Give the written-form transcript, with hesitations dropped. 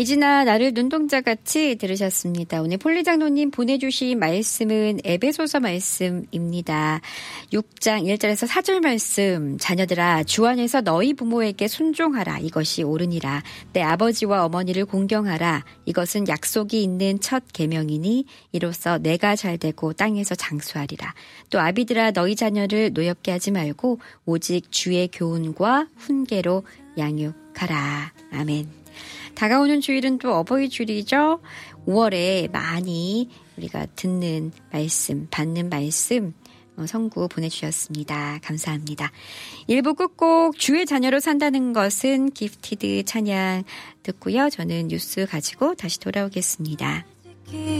이진아 나를 눈동자같이 들으셨습니다. 오늘 폴리장로님 보내주신 말씀은 에베소서 말씀입니다. 6장 1절에서 4절 말씀. 자녀들아 주 안에서 너희 부모에게 순종하라. 이것이 옳으니라. 내 아버지와 어머니를 공경하라. 이것은 약속이 있는 첫 계명이니 이로써 내가 잘되고 땅에서 장수하리라. 또 아비들아 너희 자녀를 노엽게 하지 말고 오직 주의 교훈과 훈계로 양육하라. 아멘. 다가오는 주일은 또 어버이 주일이죠. 5월에 많이 우리가 듣는 말씀, 받는 말씀 선구 보내주셨습니다. 감사합니다. 1부 끝곡 주의 자녀로 산다는 것은 기프티드 찬양 듣고요. 저는 뉴스 가지고 다시 돌아오겠습니다.